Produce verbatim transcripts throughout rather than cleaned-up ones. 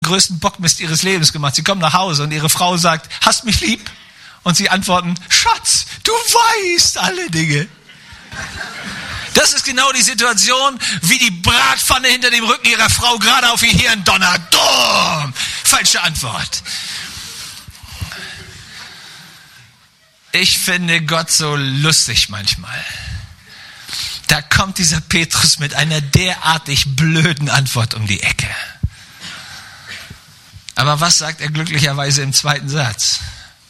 größten Bockmist ihres Lebens gemacht. Sie kommen nach Hause und ihre Frau sagt, hast mich lieb? Und sie antworten, Schatz, du weißt alle Dinge. Das ist genau die Situation, wie die Bratpfanne hinter dem Rücken ihrer Frau gerade auf ihr Hirn donnert. Dumm! Falsche Antwort. Ich finde Gott so lustig manchmal. Da kommt dieser Petrus mit einer derartig blöden Antwort um die Ecke. Aber was sagt er glücklicherweise im zweiten Satz?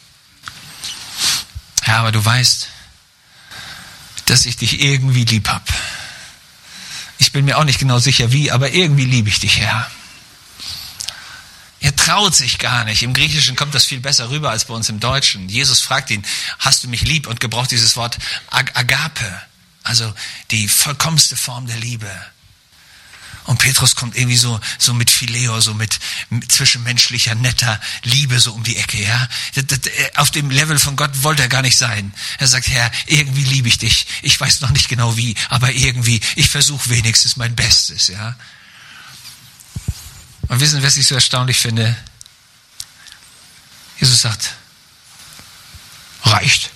Ja, aber du weißt, dass ich dich irgendwie lieb hab. Ich bin mir auch nicht genau sicher wie, aber irgendwie liebe ich dich, Herr. Er traut sich gar nicht. Im Griechischen kommt das viel besser rüber als bei uns im Deutschen. Jesus fragt ihn, hast du mich lieb? Und gebraucht dieses Wort Ag- Agape, also die vollkommenste Form der Liebe. Und Petrus kommt irgendwie so, so mit Phileo, so mit, mit zwischenmenschlicher, netter Liebe so um die Ecke, ja. Das, das, auf dem Level von Gott wollte er gar nicht sein. Er sagt, Herr, irgendwie liebe ich dich. Ich weiß noch nicht genau wie, aber irgendwie, ich versuche wenigstens mein Bestes, ja. Und wissen, was ich so erstaunlich finde? Jesus sagt, reicht.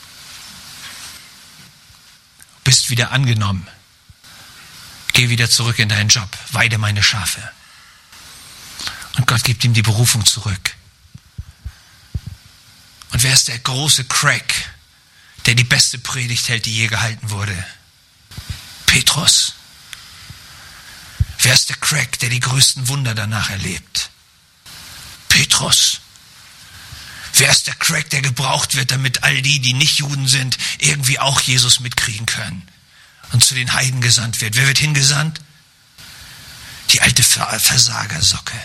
Bist wieder angenommen. Geh wieder zurück in deinen Job. Weide meine Schafe. Und Gott gibt ihm die Berufung zurück. Und wer ist der große Crack, der die beste Predigt hält, die je gehalten wurde? Petrus. Wer ist der Crack, der die größten Wunder danach erlebt? Petrus. Wer ist der Crack, der gebraucht wird, damit all die, die nicht Juden sind, irgendwie auch Jesus mitkriegen können und zu den Heiden gesandt wird? Wer wird hingesandt? Die alte Versagersocke.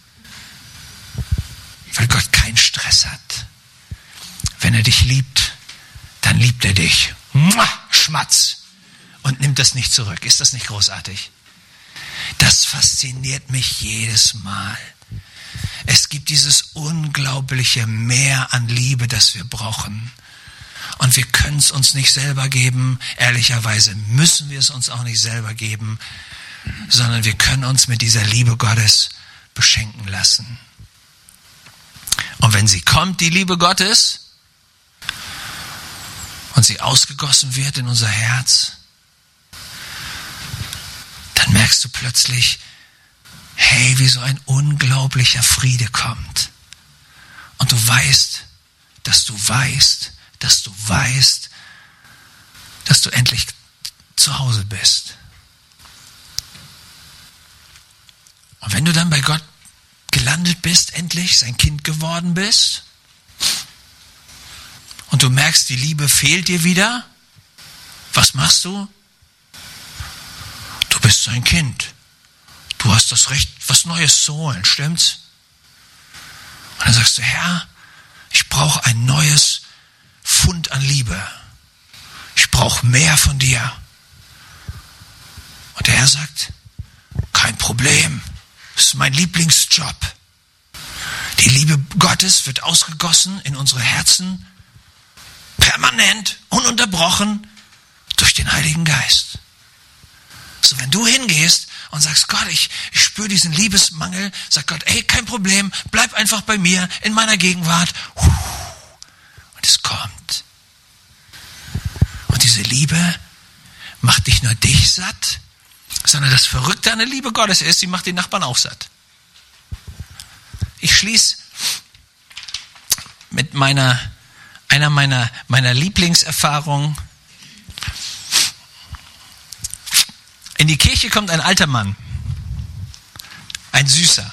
Weil Gott keinen Stress hat. Wenn er dich liebt, dann liebt er dich. Schmatz. Und nimmt das nicht zurück. Ist das nicht großartig? Das fasziniert mich jedes Mal. Es gibt dieses unglaubliche Meer an Liebe, das wir brauchen. Und wir können es uns nicht selber geben. Ehrlicherweise müssen wir es uns auch nicht selber geben, sondern wir können uns mit dieser Liebe Gottes beschenken lassen. Und wenn sie kommt, die Liebe Gottes, und sie ausgegossen wird in unser Herz, dann merkst du plötzlich, hey, wie so ein unglaublicher Friede kommt. Und du weißt, dass du weißt, dass du weißt, dass du endlich zu Hause bist. Und wenn du dann bei Gott gelandet bist, endlich sein Kind geworden bist, und du merkst, die Liebe fehlt dir wieder, was machst du? Du bist sein Kind. Du hast das Recht, was Neues zu holen, stimmt's? Und dann sagst du, Herr, ich brauche ein neues Pfund an Liebe. Ich brauche mehr von dir. Und der Herr sagt, kein Problem, das ist mein Lieblingsjob. Die Liebe Gottes wird ausgegossen in unsere Herzen, permanent, ununterbrochen, durch den Heiligen Geist. So, wenn du hingehst und sagst, Gott, ich, ich spüre diesen Liebesmangel, sagt Gott, ey, kein Problem, bleib einfach bei mir, in meiner Gegenwart. Und es kommt. Und diese Liebe macht nicht nur dich satt, sondern das Verrückte an der Liebe Gottes ist, sie macht den Nachbarn auch satt. Ich schließe mit meiner, einer meiner, meiner Lieblingserfahrungen. In die Kirche kommt ein alter Mann, ein Süßer,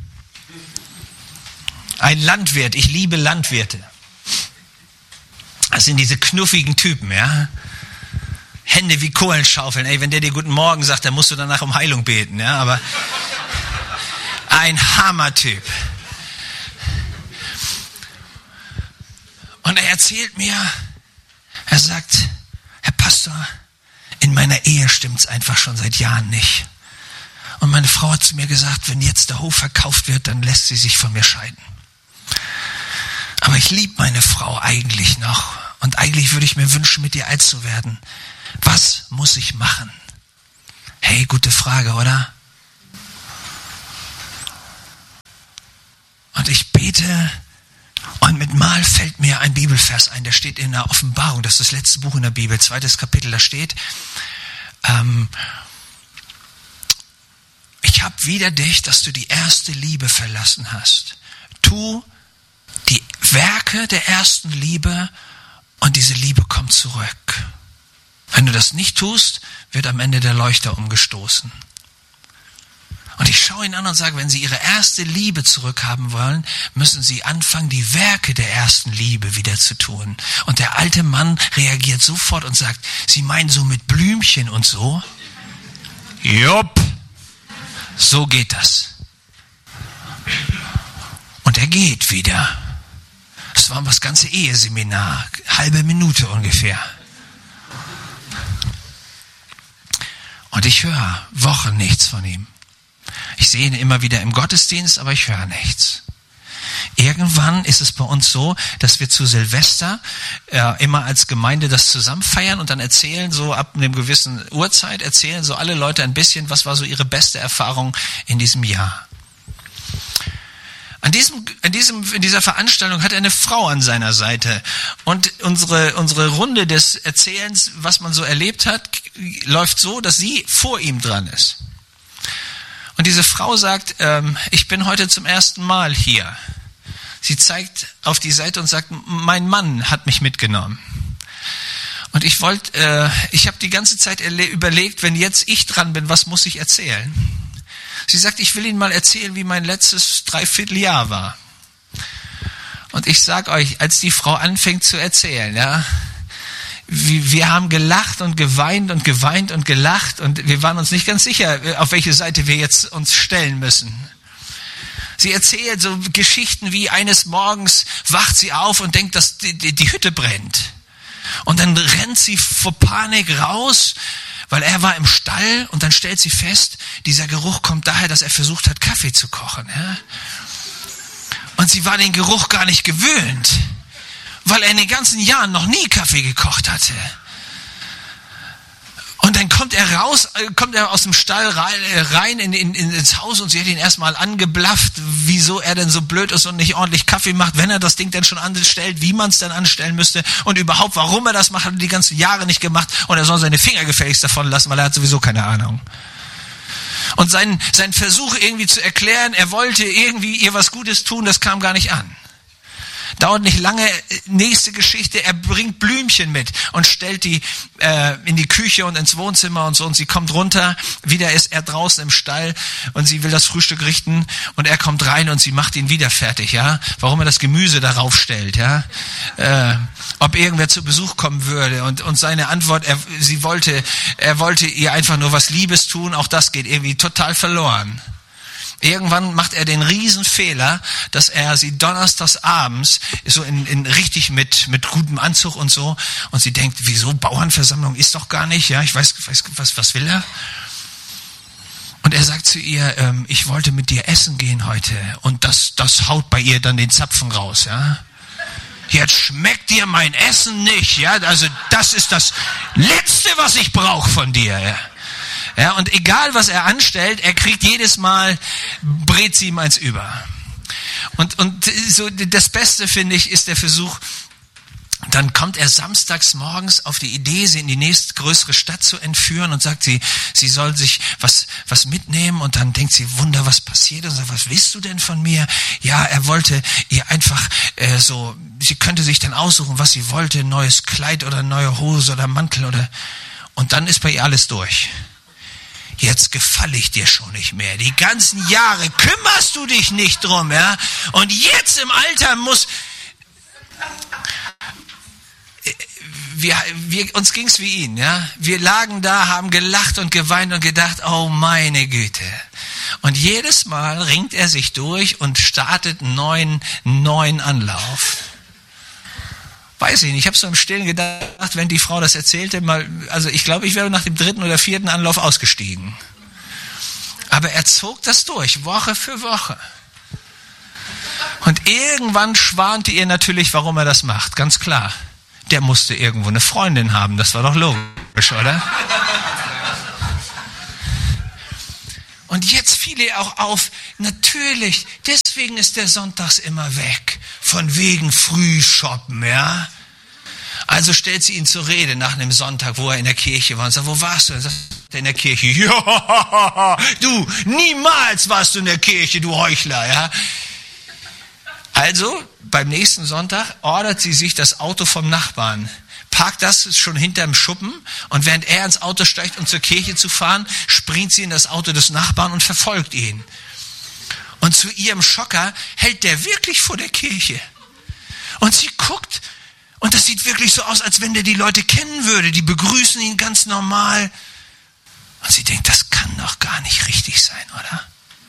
ein Landwirt. Ich liebe Landwirte. Das sind diese knuffigen Typen, ja. Hände wie Kohlenschaufeln. Ey, wenn der dir guten Morgen sagt, dann musst du danach um Heilung beten, ja. Aber ein Hammertyp. Und er erzählt mir, er sagt, Herr Pastor, in meiner Ehe stimmt's einfach schon seit Jahren nicht. Und meine Frau hat zu mir gesagt, wenn jetzt der Hof verkauft wird, dann lässt sie sich von mir scheiden. Aber ich liebe meine Frau eigentlich noch. Und eigentlich würde ich mir wünschen, mit ihr alt zu werden. Was muss ich machen? Hey, gute Frage, oder? bete und mit Mal fällt mir ein Bibelvers ein, der steht in der Offenbarung, das ist das letzte Buch in der Bibel, zweites Kapitel, da steht, ähm, ich habe wider dich, dass du die erste Liebe verlassen hast. Tu die Werke der ersten Liebe und diese Liebe kommt zurück. Wenn du das nicht tust, wird am Ende der Leuchter umgestoßen. Und ich schaue ihn an und sage, wenn Sie Ihre erste Liebe zurückhaben wollen, müssen Sie anfangen, die Werke der ersten Liebe wieder zu tun. Und der alte Mann reagiert sofort und sagt, Sie meinen so mit Blümchen und so? Jupp, so geht das. Und er geht wieder. Das war das ganze Eheseminar, halbe Minute ungefähr. Und ich höre Wochen nichts von ihm. Ich sehe ihn immer wieder im Gottesdienst, aber ich höre nichts. Irgendwann ist es bei uns so, dass wir zu Silvester äh, immer als Gemeinde das zusammen feiern und dann erzählen so ab einer gewissen Uhrzeit, erzählen so alle Leute ein bisschen, was war so ihre beste Erfahrung in diesem Jahr. An diesem, in, diesem, in dieser Veranstaltung hat er eine Frau an seiner Seite und unsere, unsere Runde des Erzählens, was man so erlebt hat, läuft so, dass sie vor ihm dran ist. Und diese Frau sagt, ähm, ich bin heute zum ersten Mal hier. Sie zeigt auf die Seite und sagt, mein Mann hat mich mitgenommen. Und ich wollte, äh, ich habe die ganze Zeit erle- überlegt, wenn jetzt ich dran bin, was muss ich erzählen? Sie sagt, ich will Ihnen mal erzählen, wie mein letztes Dreivierteljahr war. Und ich sag euch, als die Frau anfängt zu erzählen, ja, wir haben gelacht und geweint und geweint und gelacht und wir waren uns nicht ganz sicher, auf welche Seite wir jetzt uns stellen müssen. Sie erzählt so Geschichten wie eines Morgens wacht sie auf und denkt, dass die, die, die Hütte brennt. Und dann rennt sie vor Panik raus, weil er war im Stall und dann stellt sie fest, dieser Geruch kommt daher, dass er versucht hat, Kaffee zu kochen. Ja? Und sie war den Geruch gar nicht gewöhnt, weil er in den ganzen Jahren noch nie Kaffee gekocht hatte. Und dann kommt er raus, kommt er aus dem Stall rein in, in, ins Haus und sie hat ihn erstmal angeblafft, wieso er denn so blöd ist und nicht ordentlich Kaffee macht, wenn er das Ding denn schon anstellt, wie man es dann anstellen müsste und überhaupt, warum er das macht, hat er die ganzen Jahre nicht gemacht und er soll seine Finger gefälligst davon lassen, weil er hat sowieso keine Ahnung. Und sein, sein Versuch irgendwie zu erklären, er wollte irgendwie ihr was Gutes tun, das kam gar nicht an. Dauert nicht lange, nächste Geschichte, er bringt Blümchen mit und stellt die äh, in die Küche und ins Wohnzimmer und so und sie kommt runter, wieder ist er draußen im Stall und sie will das Frühstück richten und er kommt rein und sie macht ihn wieder fertig, ja, warum er das Gemüse darauf stellt, ja, äh, ob irgendwer zu Besuch kommen würde und, und seine Antwort, er, sie wollte, er wollte ihr einfach nur was Liebes tun, auch das geht irgendwie total verloren. Irgendwann macht er den Riesenfehler, dass er sie donnerstags abends so in, in richtig mit mit gutem Anzug und so und sie denkt, wieso Bauernversammlung ist doch gar nicht, ja, ich weiß, weiß was was will er? Und er sagt zu ihr, ähm, ich wollte mit dir essen gehen heute und das das haut bei ihr dann den Zapfen raus, ja. Jetzt schmeckt dir mein Essen nicht, ja, also das ist das Letzte, was ich brauche von dir, ja. Ja, und egal, was er anstellt, er kriegt jedes Mal, brät sie ihm eins über. Und, und so das Beste, finde ich, ist der Versuch, dann kommt er samstags morgens auf die Idee, sie in die nächstgrößere Stadt zu entführen und sagt, sie, sie soll sich was, was mitnehmen und dann denkt sie, Wunder, was passiert? Und sagt, was willst du denn von mir? Ja, er wollte ihr einfach äh, so, sie könnte sich dann aussuchen, was sie wollte, ein neues Kleid oder eine neue Hose oder Mantel oder, und dann ist bei ihr alles durch. Jetzt gefalle ich dir schon nicht mehr. Die ganzen Jahre kümmerst du dich nicht drum, ja? Und jetzt im Alter muss... Wir, wir, uns ging's wie ihn, ja? Wir lagen da, haben gelacht und geweint und gedacht, oh meine Güte. Und jedes Mal ringt er sich durch und startet einen neuen, neuen Anlauf. Weiß ich nicht, ich habe so im Stillen gedacht, wenn die Frau das erzählte, mal, also ich glaube, ich wäre nach dem dritten oder vierten Anlauf ausgestiegen. Aber er zog das durch, Woche für Woche. Und irgendwann schwante ihr natürlich, warum er das macht, ganz klar. Der musste irgendwo eine Freundin haben, das war doch logisch, oder? Und jetzt fiel ihr auch auf, natürlich, deswegen ist der sonntags immer weg. Von wegen Frühshoppen, ja. Also stellt sie ihn zur Rede nach einem Sonntag, wo er in der Kirche war und sagt, wo warst du? Er sagt, in der Kirche. Ja, du, niemals warst du in der Kirche, du Heuchler, ja. Also, beim nächsten Sonntag ordert sie sich das Auto vom Nachbarn, parkt das schon hinterm Schuppen und während er ins Auto steigt, um zur Kirche zu fahren, springt sie in das Auto des Nachbarn und verfolgt ihn. Und zu ihrem Schocker hält der wirklich vor der Kirche. Und sie guckt und das sieht wirklich so aus, als wenn der die Leute kennen würde. Die begrüßen ihn ganz normal. Und sie denkt, das kann doch gar nicht richtig sein, oder?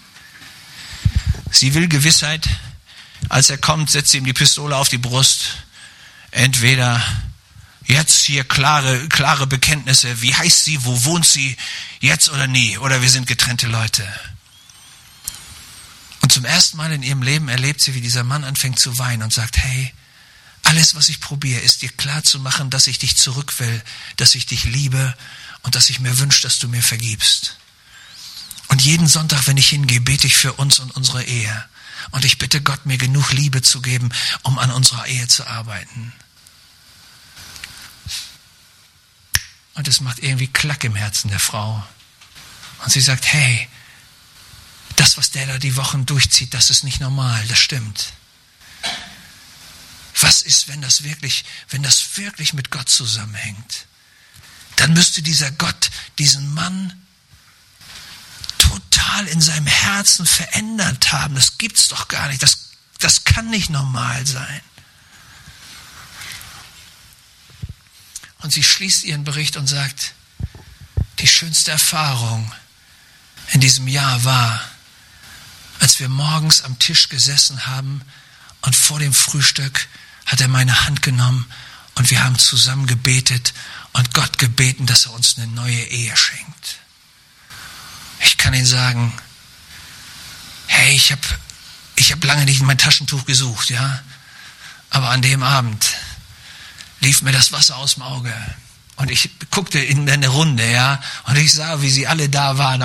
Sie will Gewissheit. Als er kommt, setzt sie ihm die Pistole auf die Brust. Entweder jetzt hier klare, klare Bekenntnisse. Wie heißt sie? Wo wohnt sie? Jetzt oder nie? Oder wir sind getrennte Leute. Und zum ersten Mal in ihrem Leben erlebt sie, wie dieser Mann anfängt zu weinen und sagt, hey, alles, was ich probiere, ist dir klar zu machen, dass ich dich zurück will, dass ich dich liebe und dass ich mir wünsche, dass du mir vergibst. Und jeden Sonntag, wenn ich hingehe, bete ich für uns und unsere Ehe. Und ich bitte Gott, mir genug Liebe zu geben, um an unserer Ehe zu arbeiten. Und es macht irgendwie Klack im Herzen der Frau. Und sie sagt, hey, das, was der da die Wochen durchzieht, das ist nicht normal, das stimmt. Was ist, wenn das wirklich, wenn das wirklich mit Gott zusammenhängt? Dann müsste dieser Gott diesen Mann total in seinem Herzen verändert haben. Das gibt's doch gar nicht. Das, das kann nicht normal sein. Und sie schließt ihren Bericht und sagt, die schönste Erfahrung in diesem Jahr war, als wir morgens am Tisch gesessen haben und vor dem Frühstück hat er meine Hand genommen und wir haben zusammen gebetet und Gott gebeten, dass er uns eine neue Ehe schenkt. Ich kann Ihnen sagen, hey, ich habe ich hab lange nicht in mein Taschentuch gesucht, ja, aber an dem Abend lief mir das Wasser aus dem Auge und ich guckte in eine Runde, ja, und ich sah, wie sie alle da waren.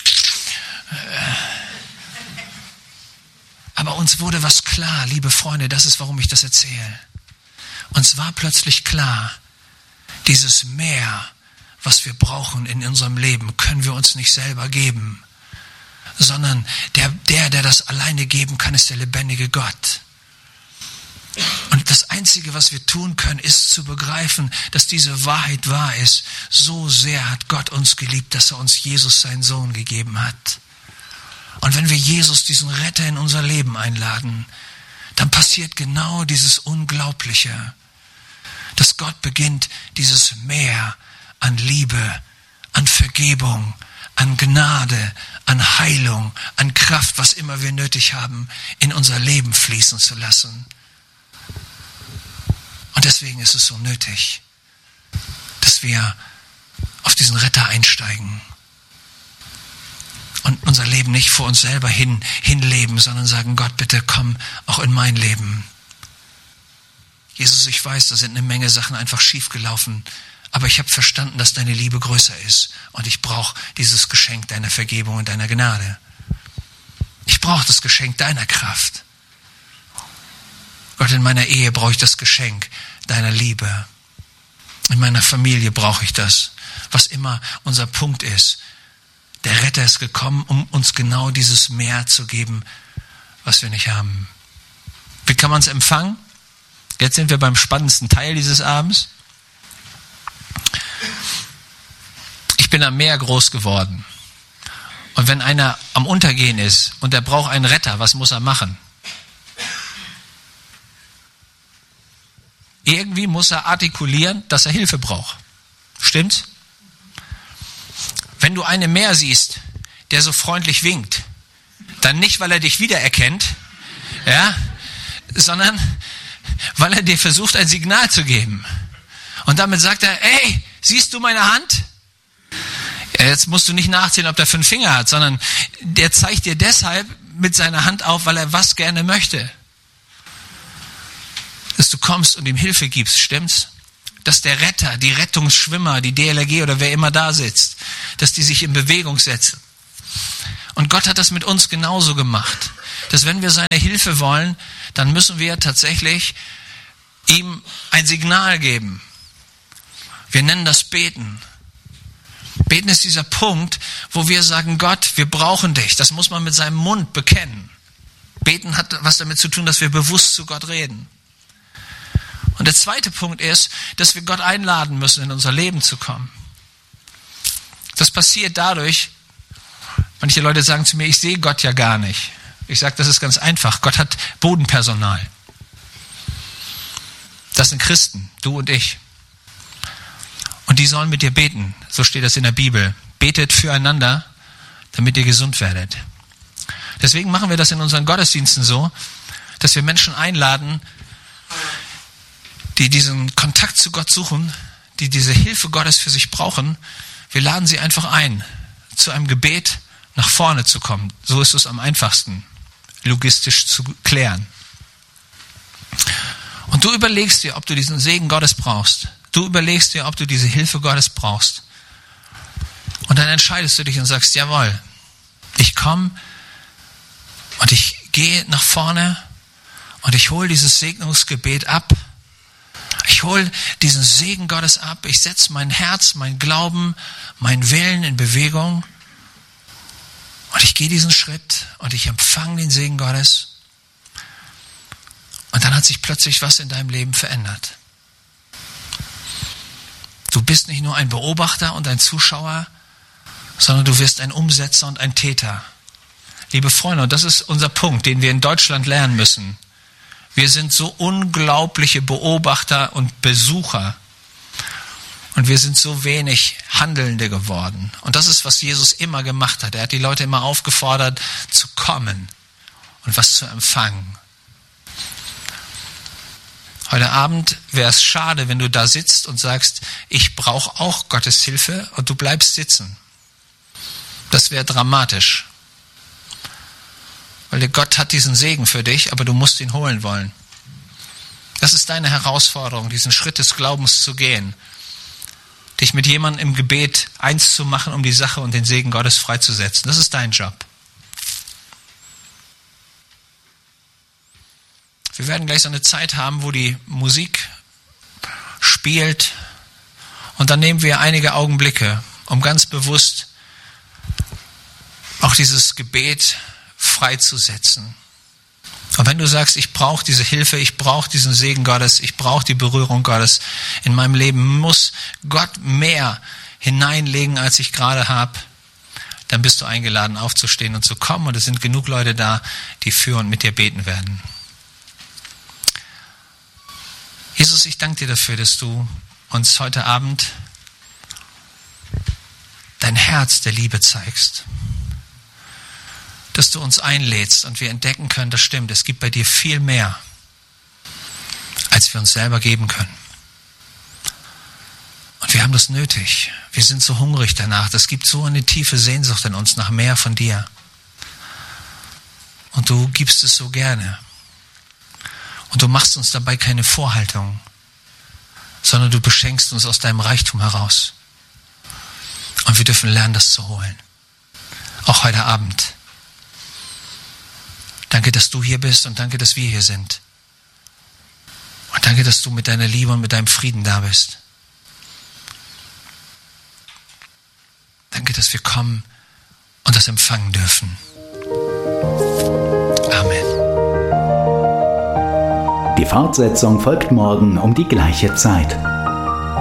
Aber uns wurde was klar, liebe Freunde, das ist, warum ich das erzähle. Uns war plötzlich klar, dieses Mehr, was wir brauchen in unserem Leben, können wir uns nicht selber geben, sondern der, der, der das alleine geben kann, ist der lebendige Gott. Und das Einzige, was wir tun können, ist zu begreifen, dass diese Wahrheit wahr ist. So sehr hat Gott uns geliebt, dass er uns Jesus, seinen Sohn, gegeben hat. Und wenn wir Jesus, diesen Retter, in unser Leben einladen, dann passiert genau dieses Unglaubliche, dass Gott beginnt, dieses Meer an Liebe, an Vergebung, an Gnade, an Heilung, an Kraft, was immer wir nötig haben, in unser Leben fließen zu lassen. Und deswegen ist es so nötig, dass wir auf diesen Retter einsteigen und unser Leben nicht vor uns selber hin, hinleben, sondern sagen, Gott, bitte komm auch in mein Leben. Jesus, ich weiß, da sind eine Menge Sachen einfach schiefgelaufen, aber ich habe verstanden, dass deine Liebe größer ist und ich brauche dieses Geschenk deiner Vergebung und deiner Gnade. Ich brauche das Geschenk deiner Kraft. Gott, in meiner Ehe brauche ich das Geschenk deiner Liebe. In meiner Familie brauche ich das. Was immer unser Punkt ist. Der Retter ist gekommen, um uns genau dieses Mehr zu geben, was wir nicht haben. Wie kann man es empfangen? Jetzt sind wir beim spannendsten Teil dieses Abends. Ich bin am Meer groß geworden. Und wenn einer am Untergehen ist und er braucht einen Retter, was muss er machen? Irgendwie muss er artikulieren, dass er Hilfe braucht. Stimmt's? Wenn du einen im Meer siehst, der so freundlich winkt, dann nicht, weil er dich wiedererkennt, ja, sondern weil er dir versucht, ein Signal zu geben. Und damit sagt er, ey, siehst du meine Hand? Ja, jetzt musst du nicht nachzählen, ob der fünf Finger hat, sondern der zeigt dir deshalb mit seiner Hand auf, weil er was gerne möchte. Dass du kommst und ihm Hilfe gibst, stimmt's? Dass der Retter, die Rettungsschwimmer, die D L R G oder wer immer da sitzt, dass die sich in Bewegung setzen Und Gott hat das mit uns genauso gemacht, dass wenn wir seine Hilfe wollen, dann müssen wir tatsächlich ihm ein Signal geben. Wir nennen das Beten. Beten ist dieser Punkt, wo wir sagen, Gott, wir brauchen dich. Das muss man mit seinem Mund bekennen. Beten hat was damit zu tun, dass wir bewusst zu Gott reden. Und der zweite Punkt ist, dass wir Gott einladen müssen, in unser Leben zu kommen. Das passiert dadurch, manche Leute sagen zu mir, ich sehe Gott ja gar nicht. Ich sage, das ist ganz einfach. Gott hat Bodenpersonal. Das sind Christen, du und ich. Und die sollen mit dir beten. So steht das in der Bibel. Betet füreinander, damit ihr gesund werdet. Deswegen machen wir das in unseren Gottesdiensten so, dass wir Menschen einladen, die diesen Kontakt zu Gott suchen, die diese Hilfe Gottes für sich brauchen. Wir laden sie einfach ein, zu einem Gebet nach vorne zu kommen. So ist es am einfachsten, logistisch zu klären. Und du überlegst dir, ob du diesen Segen Gottes brauchst. Du überlegst dir, ob du diese Hilfe Gottes brauchst. Und dann entscheidest du dich und sagst, jawohl, ich komme und ich gehe nach vorne und ich hole dieses Segnungsgebet ab. Ich hole diesen Segen Gottes ab. Ich setze mein Herz, mein Glauben, mein Willen in Bewegung. Und ich gehe diesen Schritt und ich empfange den Segen Gottes. Und dann hat sich plötzlich was in deinem Leben verändert. Du bist nicht nur ein Beobachter und ein Zuschauer, sondern du wirst ein Umsetzer und ein Täter. Liebe Freunde, und das ist unser Punkt, den wir in Deutschland lernen müssen. Wir sind so unglaubliche Beobachter und Besucher. Und wir sind so wenig Handelnde geworden. Und das ist, was Jesus immer gemacht hat. Er hat die Leute immer aufgefordert, zu kommen und was zu empfangen. Heute Abend wäre es schade, wenn du da sitzt und sagst, ich brauche auch Gottes Hilfe und du bleibst sitzen. Das wäre dramatisch. Weil der Gott hat diesen Segen für dich, aber du musst ihn holen wollen. Das ist deine Herausforderung, diesen Schritt des Glaubens zu gehen. Dich mit jemandem im Gebet eins zu machen, um die Sache und den Segen Gottes freizusetzen. Das ist dein Job. Wir werden gleich so eine Zeit haben, wo die Musik spielt. Und dann nehmen wir einige Augenblicke, um ganz bewusst auch dieses Gebet freizusetzen. Und wenn du sagst, ich brauche diese Hilfe, ich brauche diesen Segen Gottes, ich brauche die Berührung Gottes in meinem Leben, muss Gott mehr hineinlegen, als ich gerade habe, dann bist du eingeladen, aufzustehen und zu kommen. Und es sind genug Leute da, die für und mit dir beten werden. Jesus, ich danke dir dafür, dass du uns heute Abend dein Herz der Liebe zeigst. Dass du uns einlädst und wir entdecken können, das stimmt, es gibt bei dir viel mehr, als wir uns selber geben können. Und wir haben das nötig. Wir sind so hungrig danach. Es gibt so eine tiefe Sehnsucht in uns nach mehr von dir. Und du gibst es so gerne. Und du machst uns dabei keine Vorhaltung, sondern du beschenkst uns aus deinem Reichtum heraus. Und wir dürfen lernen, das zu holen. Auch heute Abend. Danke, dass du hier bist und danke, dass wir hier sind. Und danke, dass du mit deiner Liebe und mit deinem Frieden da bist. Danke, dass wir kommen und das empfangen dürfen. Amen. Die Fortsetzung folgt morgen um die gleiche Zeit.